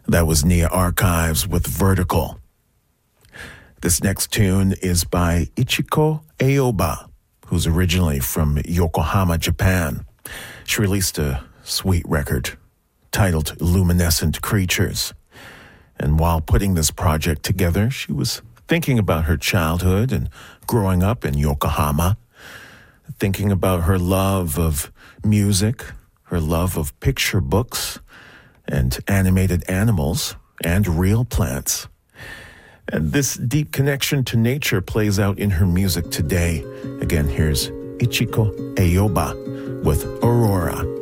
That was Nia Archives with Vertical. This next tune is by Ichiko Aoba, who's originally from Yokohama, Japan. She released a sweet record titled Luminescent Creatures. And while putting this project together, she was thinking about her childhood and growing up in Yokohama, thinking about her love of music, her love of picture books and animated animals and real plants. And this deep connection to nature plays out in her music today. Again, here's Ichiko Aoba with Aurora.